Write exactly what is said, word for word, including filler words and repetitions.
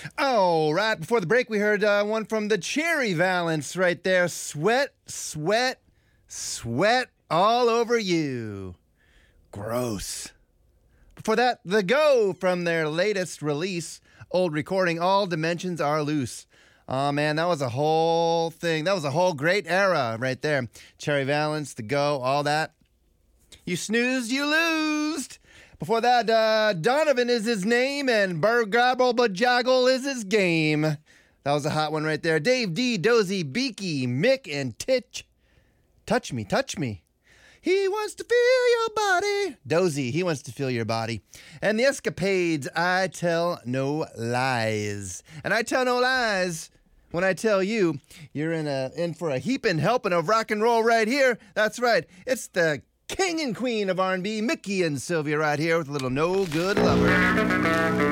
Oh, right before the break, we heard uh, one from the Cherry Valance right there. Sweat, sweat, sweat all over you. Gross. Before that, The Go from their latest release, old recording, All Dimensions Are Loose. Oh, man, that was a whole thing. That was a whole great era right there. Cherry Valance, The Go, all that. You snoozed, you losed. Before that, uh, Donovan is his name and Burgabble Bajaggle is his game. That was a hot one right there. Dave D, Dozy, Beaky, Mick, and Titch. Touch me, touch me. He wants to feel your body. Dozy, he wants to feel your body. And the Escapades, I tell no lies. And I tell no lies when I tell you you're in a in for a heaping helping of rock and roll right here. That's right. It's the king and queen of R and B, Mickey and Sylvia right here with a little No Good Lover.